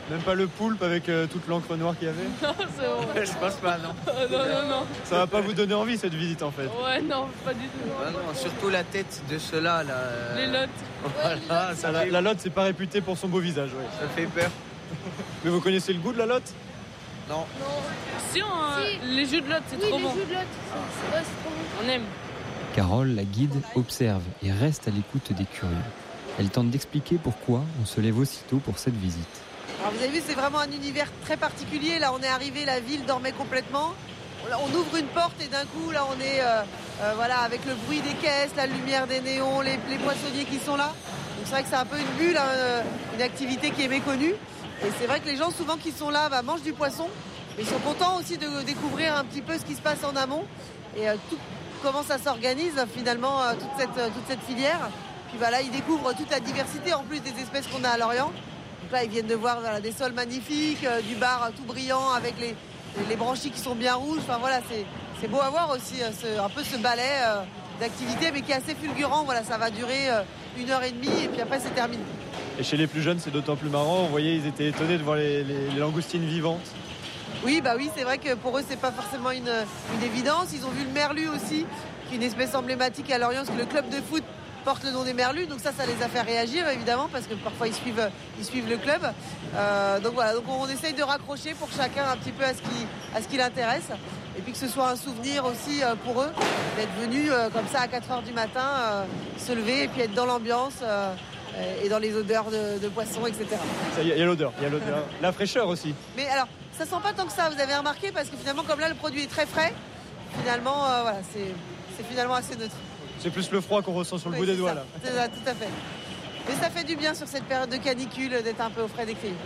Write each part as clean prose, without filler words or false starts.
Même pas le poulpe avec toute l'encre noire qu'il y avait? Non, c'est bon. Je pense pas, non. Non. Ça va pas vous donner envie cette visite en fait? Ouais, non, pas du tout. Ah non, surtout la tête de ceux-là. Là. Les lottes. Voilà, La lotte, c'est pas réputé pour son beau visage, ouais. ça fait peur. Mais vous connaissez le goût de la lotte? Non. Si, les jus de lotte, c'est Oui, trop les bon. jus de lotte, c'est trop bon. On aime. Carole, la guide, observe et reste à l'écoute des curieux. Elle tente d'expliquer pourquoi on se lève aussitôt pour cette visite. Alors vous avez vu, c'est vraiment un univers très particulier. Là, on est arrivé, la ville dormait complètement. On ouvre une porte et d'un coup, là, on est voilà, avec le bruit des caisses, la lumière des néons, les poissonniers qui sont là. Donc c'est vrai que c'est un peu une bulle, hein, une activité qui est méconnue. Et c'est vrai que les gens, souvent, qui sont là, mangent du poisson. Mais ils sont contents aussi de découvrir un petit peu ce qui se passe en amont. Et comment ça s'organise, finalement, toute cette filière. Puis voilà, ils découvrent toute la diversité, en plus des espèces qu'on a à Lorient. Donc là, ils viennent de voir des sols magnifiques, du bar tout brillant avec les branchies qui sont bien rouges. Enfin voilà, c'est beau à voir aussi, un peu ce balai d'activité, mais qui est assez fulgurant. Voilà, ça va durer 1h30 et puis après c'est terminé. Et chez les plus jeunes, c'est d'autant plus marrant. Vous voyez, ils étaient étonnés de voir les langoustines vivantes. Oui, c'est vrai que pour eux, c'est pas forcément une évidence. Ils ont vu le merlu aussi, qui est une espèce emblématique à Lorient, parce que le club de foot porte le nom des merlus, donc ça les a fait réagir évidemment, parce que parfois ils suivent le club. Donc voilà, donc on essaye de raccrocher pour chacun un petit peu à ce qui l'intéresse, et puis que ce soit un souvenir aussi pour eux d'être venus comme ça à 4h du matin, se lever et puis être dans l'ambiance et dans les odeurs de poissons, etc. Il y a l'odeur, la fraîcheur aussi. Mais alors, ça sent pas tant que ça, vous avez remarqué, parce que finalement, comme là le produit est très frais, finalement, voilà, c'est finalement assez neutre. C'est plus le froid qu'on ressent sur le bout des doigts, là. C'est ça, tout à fait. Mais ça fait du bien sur cette période de canicule d'être un peu au frais des crayons.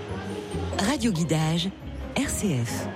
Radio Guidage, RCF.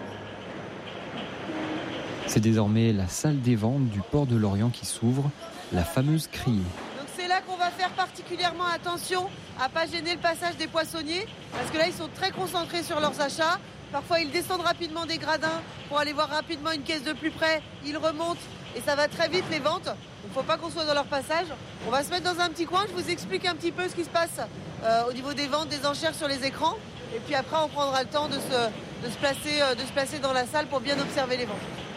C'est désormais la salle des ventes du port de Lorient qui s'ouvre, la fameuse criée. Donc c'est là qu'on va faire particulièrement attention à ne pas gêner le passage des poissonniers, parce que là ils sont très concentrés sur leurs achats. Parfois ils descendent rapidement des gradins pour aller voir rapidement une caisse de plus près, ils remontent et ça va très vite les ventes. Il ne faut pas qu'on soit dans leur passage. On va se mettre dans un petit coin, je vous explique un petit peu ce qui se passe au niveau des ventes, des enchères sur les écrans. Et puis après on prendra le temps de se placer dans la salle pour bien observer les ventes.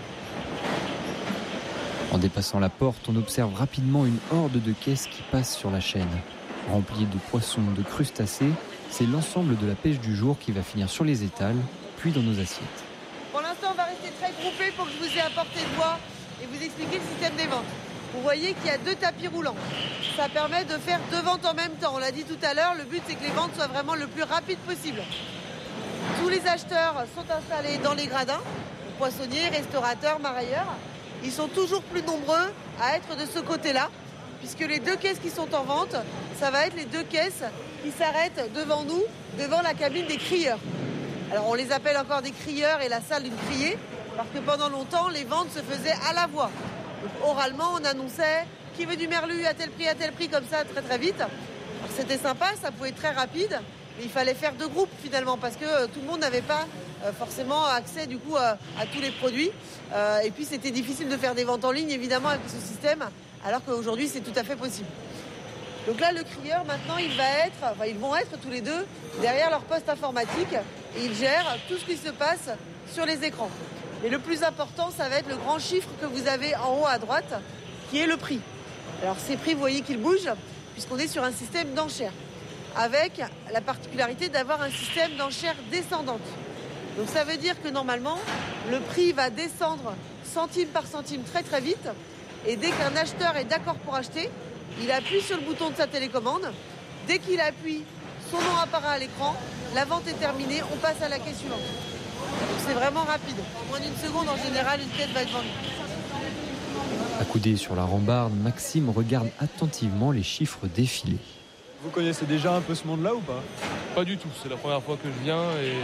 En dépassant la porte, on observe rapidement une horde de caisses qui passent sur la chaîne. Remplies de poissons, de crustacés, c'est l'ensemble de la pêche du jour qui va finir sur les étals, puis dans nos assiettes. Pour l'instant, on va rester très groupés pour que je vous ai à portée de voix et vous expliquer le système des ventes. Vous voyez qu'il y a 2 tapis roulants. Ça permet de faire 2 ventes en même temps. On l'a dit tout à l'heure, le but c'est que les ventes soient vraiment le plus rapide possible. Tous les acheteurs sont installés dans les gradins, poissonniers, restaurateurs, marailleurs. Ils sont toujours plus nombreux à être de ce côté-là, puisque les 2 caisses qui sont en vente, ça va être les 2 caisses qui s'arrêtent devant nous, devant la cabine des crieurs. Alors on les appelle encore des crieurs et la salle d'une criée, parce que pendant longtemps, les ventes se faisaient à la voix. Donc, oralement, on annonçait qui veut du merlu à tel prix, comme ça, très très vite. Alors, c'était sympa, ça pouvait être très rapide, mais il fallait faire 2 groupes finalement, parce que tout le monde n'avait pas forcément accès du coup à tous les produits. Et puis c'était difficile de faire des ventes en ligne évidemment avec ce système, alors qu'aujourd'hui c'est tout à fait possible. Donc là le crieur maintenant ils vont être tous les 2 derrière leur poste informatique et ils gèrent tout ce qui se passe sur les écrans. Et le plus important ça va être le grand chiffre que vous avez en haut à droite qui est le prix. Alors ces prix vous voyez qu'ils bougent puisqu'on est sur un système d'enchères avec la particularité d'avoir un système d'enchères descendante. Donc ça veut dire que normalement, le prix va descendre centime par centime très très vite. Et dès qu'un acheteur est d'accord pour acheter, il appuie sur le bouton de sa télécommande. Dès qu'il appuie, son nom apparaît à l'écran, la vente est terminée, on passe à la caisse suivante. Donc c'est vraiment rapide. En moins d'1 seconde, en général, une caisse va être vendue. Accoudé sur la rambarde, Maxime regarde attentivement les chiffres défiler. Vous connaissez déjà un peu ce monde-là ou pas? Pas du tout, c'est la première fois que je viens et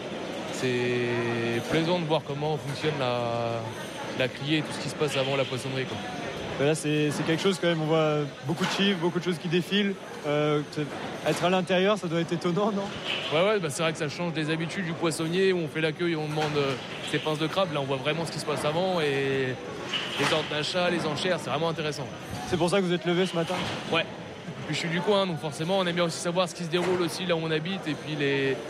c'est plaisant de voir comment fonctionne la criée et tout ce qui se passe avant la poissonnerie, quoi. Là, c'est quelque chose quand même, on voit beaucoup de chiffres, beaucoup de choses qui défilent. Être à l'intérieur, ça doit être étonnant, non? Ouais, c'est vrai que ça change des habitudes du poissonnier où on fait l'accueil et on demande ses pinces de crabe. Là, on voit vraiment ce qui se passe avant et les ordres d'achat, les enchères, c'est vraiment intéressant. C'est pour ça que vous êtes levé ce matin? Ouais. Puis je suis du coin, donc forcément, on aime bien aussi savoir ce qui se déroule aussi là où on habite et puis